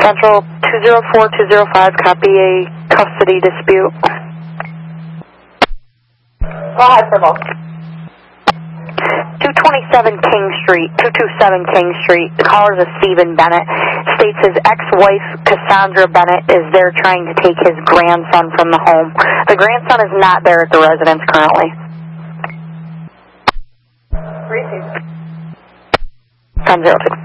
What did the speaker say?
Central 204-205, copy a custody dispute. Go ahead, Sybil. 227 King Street, 227 King Street. The caller is Stephen Bennett. States his ex-wife, Cassandra Bennett, is there trying to take his grandson from the home. The grandson is not there at the residence currently. 3-2. 10-0-6.